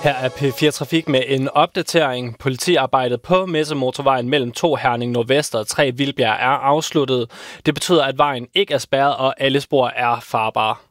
Her er P4 Trafik med en opdatering. Politiarbejdet på Messemotorvejen mellem 2 Herning Nordvest og 3 Vildbjerg er afsluttet. Det betyder, at vejen ikke er spærret, og alle spor er farbare.